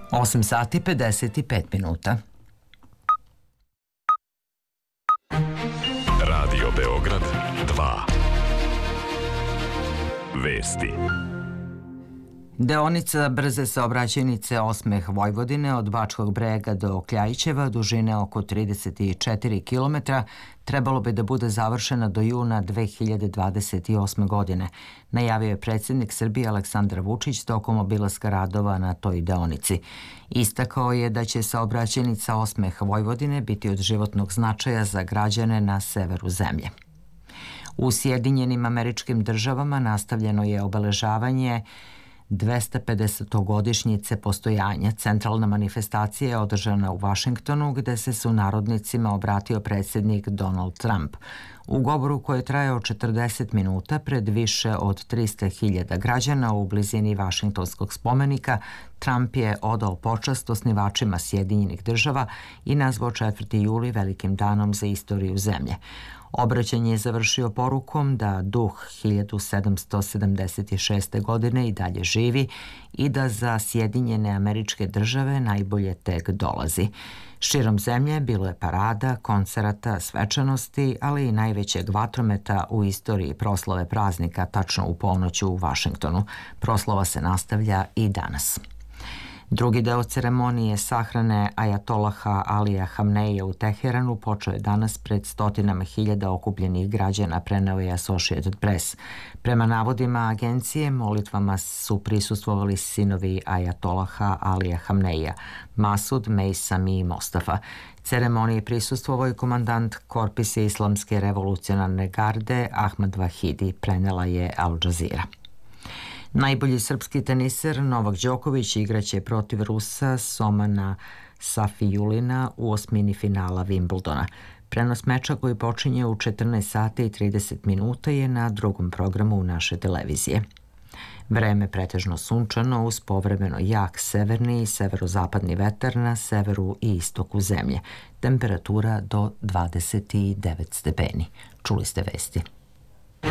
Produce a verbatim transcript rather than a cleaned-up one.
osam sati pedeset pet minuta. Radio Beograd dva. Vesti. Deonica brze saobraćajnice Osmeh Vojvodine od Bačkog Brega do Kljajićeva, dužine oko trideset četiri kilometra, trebalo bi da bude završena do juna dve hiljade dvadeset osme. godine, najavio je predsjednik Srbije Aleksandar Vučić tokom obilaska radova na toj deonici. Istakao je da će saobraćajnica Osmeh Vojvodine biti od životnog značaja za građane na severu zemlje. U Sjedinjenim Američkim Državama nastavljeno je obeležavanje dvestapedesetogodišnjice postojanja. Centralna manifestacija je održana u Vašingtonu, gde se sunarodnicima obratio predsjednik Donald Trump. U govoru koji je trajao četrdeset minuta pred više od trista hiljada građana u blizini Vašingtonskog spomenika, Trump je odao počast osnivačima Sjedinjenih Država i nazvao četvrti juli velikim danom za istoriju zemlje. Obraćanje je završio porukom da duh hiljadu sedamsto sedamdeset šeste. godine i dalje živi i da za Sjedinjene Američke Države najbolje tek dolazi. Širom zemlje bilo je parada, koncerata, svečanosti, ali i najvećeg vatrometa u istoriji proslave praznika tačno u ponoć u Vašingtonu. Proslava se nastavlja i danas. Drugi deo ceremonije sahrane ajatolaha Alija Hamneija u Teheranu počeo je danas pred stotinama hiljada okupljenih građana, preneo je Associated Press. Prema navodima agencije, molitvama su prisustvovali sinovi ajatolaha Alija Hamneija, Masud, Mejsam i Mostafa. Ceremoniji prisustvovao je komandant Korpisa Islamske revolucionarne garde Ahmad Vahidi, prenela je Al Jazeera. Najbolji srpski teniser Novak Đoković igraće protiv Rusa Somana Safijulina u osmini finala Wimbledona. Prenos meča koji počinje u četrnaest sati i trideset minuta je na drugom programu naše televizije. Vreme pretežno sunčano uz povremeno jak severni i severozapadni vetar na severu i istoku zemlje. Temperatura do dvadeset devet stepeni. Čuli ste vesti.